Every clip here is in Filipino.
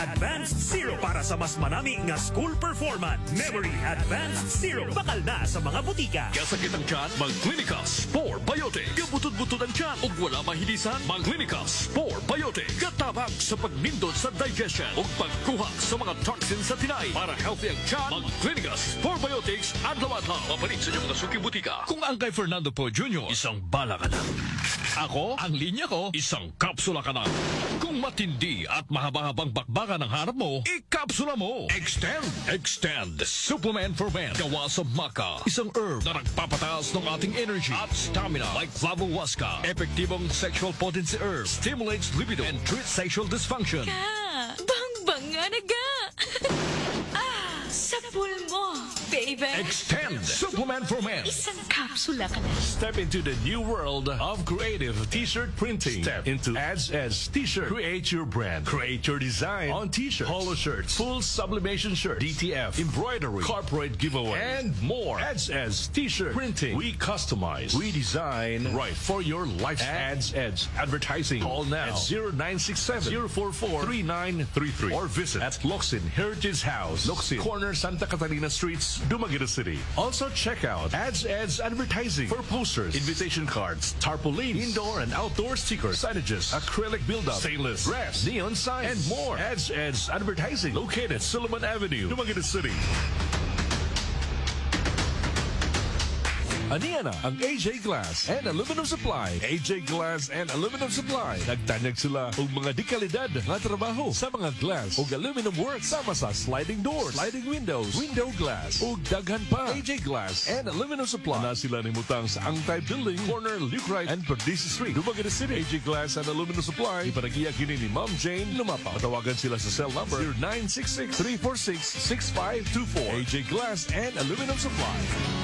Advanced Zero para sa mas manami nga school performance. Memory Advanced Zero. Bakal na sa mga butika. Kasakit ang tiyan, mag-Clinicas Spore Biotic. Kabutod-butod ang tiyan o wala mahilisan, mag-Clinicas Spore Biotic. Katabang sa pagnindot sa digestion o pagkuha sa mga toxins sa tinay. Para healthy ang tiyan, mag-Clinicas Spore Biotics adlaw-adlaw. Mapalit sa inyong mga suki butika. Kung ang kay Fernando Po Jr., isang bala ka na. Ako, ang linya ko, isang kapsula ka na. Kung matindi at mahaba-habang bakbakan ang harap mo, ikapsula mo. Extend Supplement for Men. Gawa sa maca, isang herb na nagpapataas ng ating energy at stamina like Flavohuasca. Epektibong sexual potency herb, stimulates libido and treats sexual dysfunction. Bang-banga na ga! Sa pool mo, baby! Extend Supplement for Men. Isang kapsula ka na. Step into the new world of creative t-shirt printing. Step into Ads T-shirt. Create your brand. Create your design on t-shirts, polo shirts, full sublimation shirts, DTF, embroidery, corporate giveaway, and more. Ads T-shirt printing. We customize, we design right for your lifestyle. Ads Advertising. Call now at 0967-044-3933 or visit at Locsin Heritage House, Locsin, corner Santa Catalina Streets, Dumaguete City. Also check out Ads Advertising for posters, invitation cards, tarpaulins, indoor and outdoor stickers, signages, acrylic build-up, stainless, brass, neon signs, and more. Ads Advertising, located Solomon Avenue, Dumaguete City. Aniya na ang AJ Glass and Aluminum Supply. AJ Glass and Aluminum Supply. Nagtanyag sila og mga dikalidad nga trabaho sa mga glass o aluminum work sama sa sliding doors, sliding windows, window glass o daghan pa. AJ Glass and Aluminum Supply. Na sila nimutang sa Angtay Building, corner Lucrite and Perdices Street, Dumaguete City. AJ Glass and Aluminum Supply. Ipanagiya kini ni Ma'am Jane Lumapa. Tawagan sila sa cell number 0966-346-6524. AJ Glass and Aluminum Supply.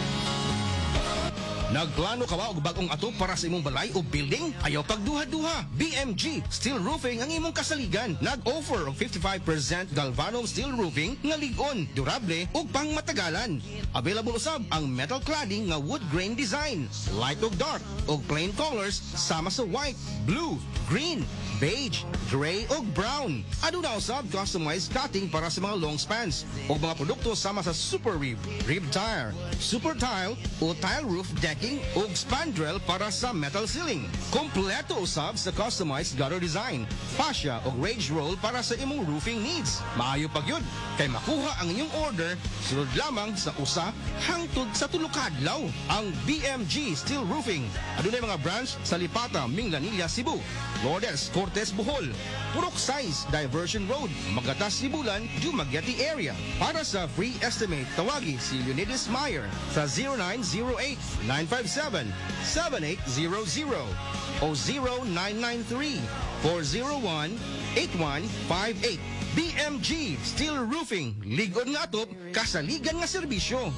Nagplano ka ba og bagong ato para sa imong balay o building? Ayaw pagduha-duha. BMG Steel Roofing ang imong kasaligan. Nag-offer og 55% galvanum steel roofing nga lig-on, durable ug pangmatagalan. Available usab ang metal cladding nga wood grain design, light ug dark ug plain colors sama sa white, blue, green, beige, gray ug brown. Aduna usab customized cutting para sa mga long spans ug mga produkto sama sa super rib, rib tire, super tile o tile roof decking ug spandrel para sa metal ceiling. Kompleto usab sa customized gutter design, fascia ug rage roll para sa imong roofing needs. Maayo pagyud kay makuha ang inyong order sulod lamang sa usa hangtod sa tulo ka adlaw. Ang BMG Steel Roofing adunay mga branch sa Lipata, Minglanilla, Cebu, Lourdes, Cortes, Bohol, Purok Size, Diversion Road, Magatas, Sibulan, Dumaguete area. Para sa free estimate, tawagi si Leonidas Meyer sa 0908-957-7800 o 0993-401-8158. BMG Steel Roofing, ligon nga atop, kasaligan nga serbisyo.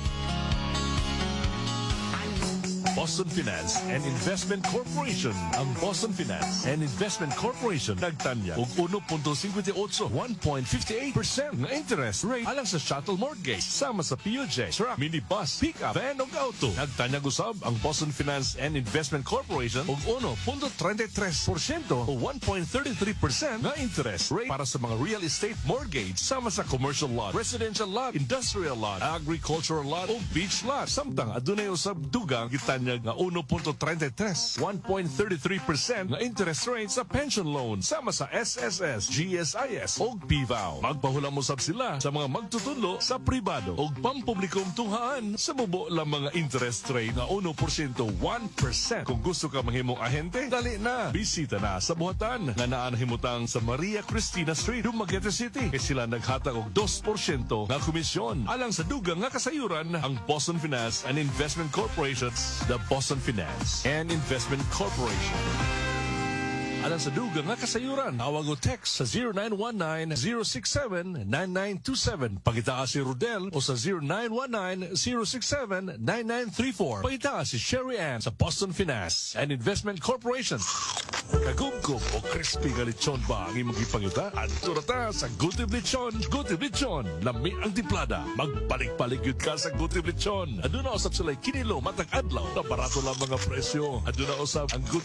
Boston Finance and Investment Corporation. Ang Boston Finance and Investment Corporation nagtanya og 1.58, 1.58% nga interest rate alang sa shuttle mortgage sama sa POJ, truck, minibus, pickup, van ug auto. Nagtanyag usab ang Boston Finance and Investment Corporation og 1.33% o 1.33% nga interest rate para sa mga real estate mortgage sama sa commercial lot, residential lot, industrial lot, agricultural lot ug beach lot. Samtang adunay usab dugang gitanya nga 1.33, 1.33% nga interest rate sa pension loan sama sa SSS, GSIS o PVAW. Magpahulam mo sab sila sa mga magtutulo sa pribado o pampublikong tunghaan sa mubo lang mga interest rate nga 1%, 1%. Kung gusto ka manghimong ahente, dali na. Bisita na sa buhatan nga naa himutang sa Maria Cristina Street, Dumaguete City. Kay sila naghatag og 2% nga komisyon. Alang sa dugang nga kasayuran, ang Boston Finance and Investment Corporations, the Boston Finance and Investment Corporation. Alang sa dugang nga kasayuran, tawag o text sa 0919-067-9927. Pagita si Rodel o sa 0919-067-9934. Pagita si Sherry Ann sa Boston Finance and Investment Corporation. Kagumgum o crispy nga lechon ba ang imong ipangita? Adto na ta sa Gutib Lechon. Gutib Lechon, lami ang timplada. Magbalik-balik yun ka sa Gutib Lechon. Aduna usab sila kinilo matag adlaw na barato lang mga presyo. Aduna usab ang Gutib